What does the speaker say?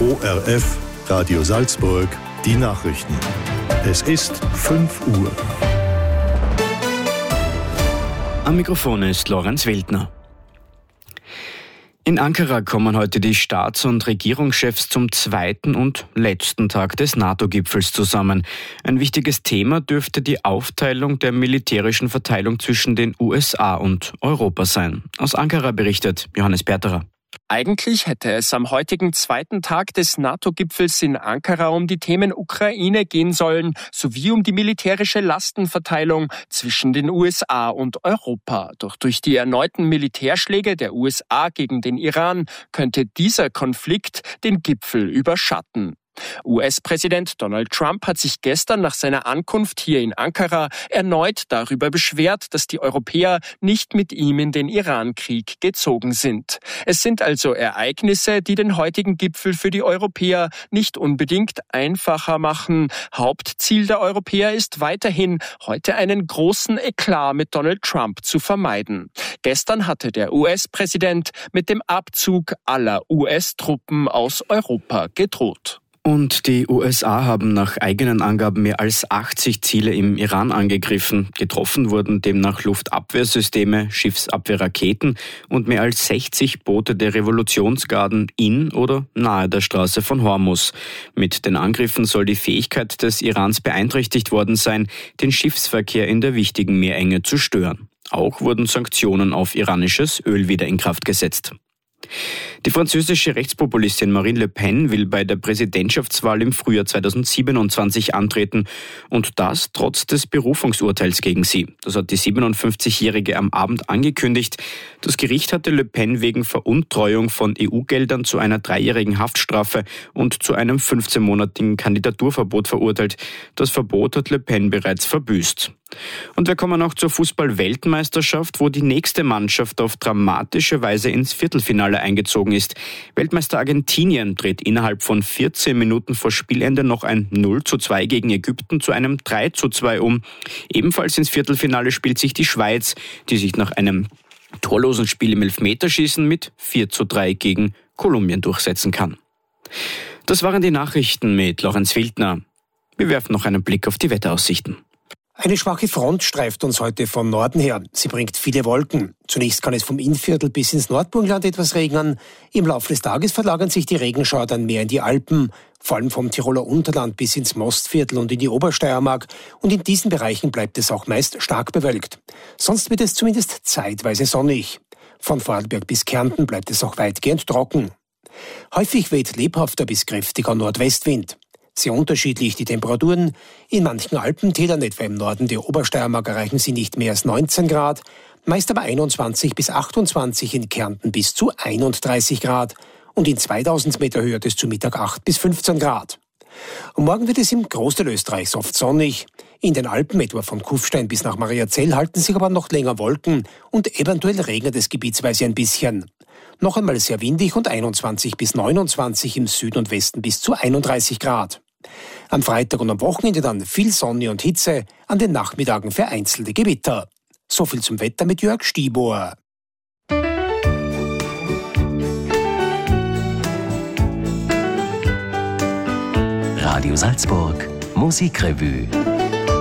ORF Radio Salzburg, die Nachrichten. Es ist 5 Uhr. Am Mikrofon ist Lorenz Wildner. In Ankara kommen heute die Staats- und Regierungschefs zum zweiten und letzten Tag des NATO-Gipfels zusammen. Ein wichtiges Thema dürfte die Aufteilung der militärischen Verteilung zwischen den USA und Europa sein. Aus Ankara berichtet Johannes Berterer. Eigentlich hätte es am heutigen zweiten Tag des NATO-Gipfels in Ankara um die Themen Ukraine gehen sollen, sowie um die militärische Lastenverteilung zwischen den USA und Europa. Doch durch die erneuten Militärschläge der USA gegen den Iran könnte dieser Konflikt den Gipfel überschatten. US-Präsident Donald Trump hat sich gestern nach seiner Ankunft hier in Ankara erneut darüber beschwert, dass die Europäer nicht mit ihm in den Iran-Krieg gezogen sind. Es sind also Ereignisse, die den heutigen Gipfel für die Europäer nicht unbedingt einfacher machen. Hauptziel der Europäer ist weiterhin, heute einen großen Eklat mit Donald Trump zu vermeiden. Gestern hatte der US-Präsident mit dem Abzug aller US-Truppen aus Europa gedroht. Und die USA haben nach eigenen Angaben mehr als 80 Ziele im Iran angegriffen. Getroffen wurden demnach Luftabwehrsysteme, Schiffsabwehrraketen und mehr als 60 Boote der Revolutionsgarden in oder nahe der Straße von Hormuz. Mit den Angriffen soll die Fähigkeit des Irans beeinträchtigt worden sein, den Schiffsverkehr in der wichtigen Meerenge zu stören. Auch wurden Sanktionen auf iranisches Öl wieder in Kraft gesetzt. Die französische Rechtspopulistin Marine Le Pen will bei der Präsidentschaftswahl im Frühjahr 2027 antreten und das trotz des Berufungsurteils gegen sie. Das hat die 57-Jährige am Abend angekündigt. Das Gericht hatte Le Pen wegen Veruntreuung von EU-Geldern zu einer 3-jährigen Haftstrafe und zu einem 15-monatigen Kandidaturverbot verurteilt. Das Verbot hat Le Pen bereits verbüßt. Und wir kommen auch zur Fußball-Weltmeisterschaft, wo die nächste Mannschaft auf dramatische Weise ins Viertelfinale eingezogen ist. Weltmeister Argentinien dreht innerhalb von 14 Minuten vor Spielende noch ein 0:2 gegen Ägypten zu einem 3:2 um. Ebenfalls ins Viertelfinale spielt sich die Schweiz, die sich nach einem torlosen Spiel im Elfmeterschießen mit 4:3 gegen Kolumbien durchsetzen kann. Das waren die Nachrichten mit Lorenz Wildner. Wir werfen noch einen Blick auf die Wetteraussichten. Eine schwache Front streift uns heute von Norden her. Sie bringt viele Wolken. Zunächst kann es vom Innviertel bis ins Nordburgenland etwas regnen. Im Laufe des Tages verlagern sich die Regenschauer dann mehr in die Alpen, vor allem vom Tiroler Unterland bis ins Mostviertel und in die Obersteiermark. Und in diesen Bereichen bleibt es auch meist stark bewölkt. Sonst wird es zumindest zeitweise sonnig. Von Vorarlberg bis Kärnten bleibt es auch weitgehend trocken. Häufig weht lebhafter bis kräftiger Nordwestwind. Sehr unterschiedlich die Temperaturen. In manchen Alpentälern, etwa im Norden der Obersteiermark, erreichen sie nicht mehr als 19 Grad, meist aber 21 bis 28, in Kärnten bis zu 31 Grad. Und in 2000 Meter Höhe hat es zu Mittag 8 bis 15 Grad. Und morgen wird es im Großteil Österreichs oft sonnig. In den Alpen, etwa von Kufstein bis nach Mariazell, halten sich aber noch länger Wolken und eventuell regnet es gebietsweise ein bisschen. Noch einmal sehr windig und 21 bis 29, im Süden und Westen bis zu 31 Grad. Am Freitag und am Wochenende dann viel Sonne und Hitze, an den Nachmittagen vereinzelte Gewitter. So viel zum Wetter mit Jörg Stiebohr. Radio Salzburg Musikrevue.